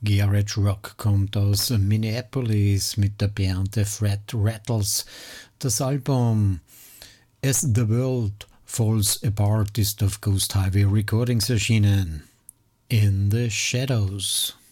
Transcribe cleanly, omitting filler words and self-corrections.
Garage Rock kommt aus Minneapolis mit der Band The Fred Rattles. Das Album As the World Falls Apart ist auf Ghost Highway Recordings erschienen. In the Shadows.